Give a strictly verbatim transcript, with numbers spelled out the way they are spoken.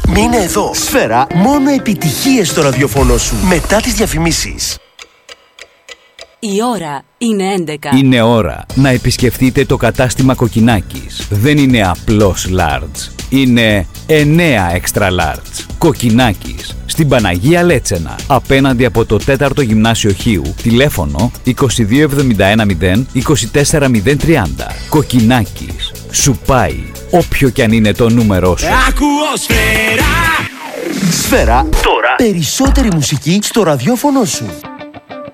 Μείνε εδώ. Σφαίρα, μόνο επιτυχίες στο ραδιοφωνό σου. Μετά τις διαφημίσεις. Η ώρα είναι έντεκα. Είναι ώρα να επισκεφτείτε το κατάστημα Κοκκινάκης. Δεν είναι απλώς large. Είναι εννέα extra large. Κοκκινάκης. Στην Παναγία Λέτσενα. Απέναντι από το τέταρτο Γυμνάσιο Χίου. Τηλέφωνο είκοσι δύο εβδομήντα ένα μηδέν είκοσι τέσσερα μηδέν τριάντα. Κοκκινάκης. Σου πάει όποιο κι αν είναι το νούμερό σου. Ακούω Σφαίρα. Σφαίρα. Τώρα περισσότερη μουσική στο ραδιόφωνο σου.